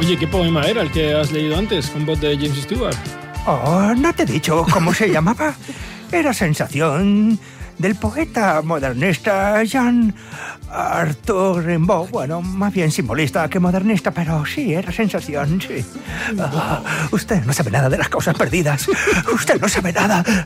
Oye, ¿qué poema era el que has leído antes con voz de James Stewart? Oh, ¿no te he dicho cómo se llamaba? Era Sensación, del poeta modernista Jean Arthur Rimbaud. Bueno, más bien simbolista que modernista, pero sí, era Sensación, sí. Usted no sabe nada de las causas perdidas. Usted no sabe nada.